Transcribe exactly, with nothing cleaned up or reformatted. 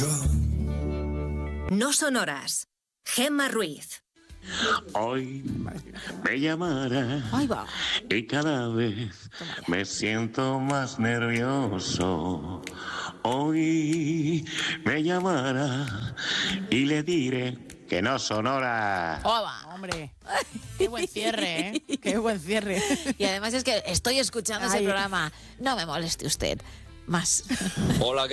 No sonoras. Gemma Ruiz. Hoy me llamará Ahí va. y cada vez me siento más nervioso. Hoy me llamará y le diré que no sonora. ¡Oba! Hombre, qué buen cierre, ¿eh? Qué buen cierre. Y además es que estoy escuchando ese Ay. programa. No me moleste usted. Más. Hola,